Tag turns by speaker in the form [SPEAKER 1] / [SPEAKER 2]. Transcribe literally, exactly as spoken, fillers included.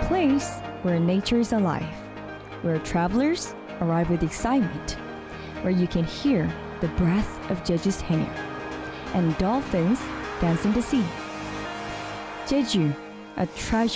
[SPEAKER 1] place where nature is alive, where travelers arrive with excitement, where you can hear the breath of Jeju's Haenyeo, and dolphins dance in the sea. Jeju, a treasure